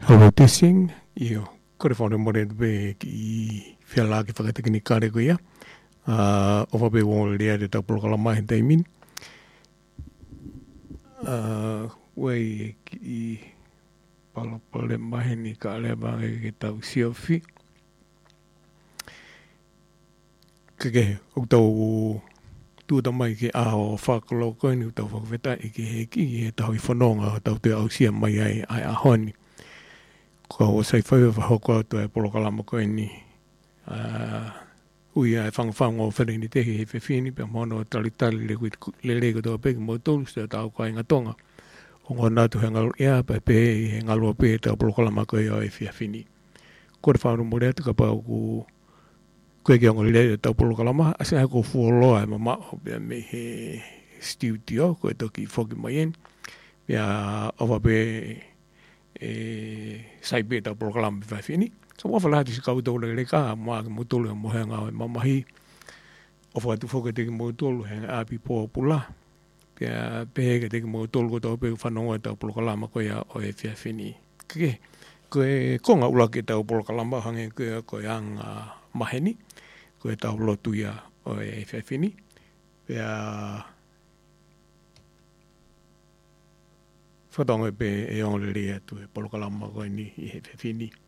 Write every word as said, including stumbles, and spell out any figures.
Alo testing, io kore whare more be ki whiala ki whakataki ni kare ko ia. Uh, o whape wong lea re tau polokala mai hei min. Uh, wei ki palapale mai ni ka lea bange ki tau siofi. Kake, o tau tuata mai ki aho whakaloko ni o tau whakaweta i ki heki i he tau i whanonga o tau te au sia mai ai ai ahoni. Ko o sei whai whahoko atu e polokalama koe ni uh, ui ai whangwhanga o whare ni tehi he whewhini pe mono o talitali le le le ko tau peki mo tolu sta tau ko inga tonga o ngā nātu he ngalu ea pe pe he ngalu pe tau polokalama koe o e whewhini ko re whāru mo rea tuka pau ku koe ki ongo le tau polokalama ase hai ko fuoloa e mama o bea me he studio koe toki whoki mai en bea o wape e sai be tau polokalama pe whewhini. So wafa lati si kau tau le ka ma mo tolu mo he nga mamahi o fa tu foka te mo tolu he a pi po pula pe pe ke te mo tolu ko tau pe whanonga tau polokalama ko ia o e whewhini ke ko e konga ula ke tau polokalama hange ko ko yang maheni ko e tau lotu ia o e whewhini pe whatonga pe e onga le rea tu e polokalama ko ni i he whewhini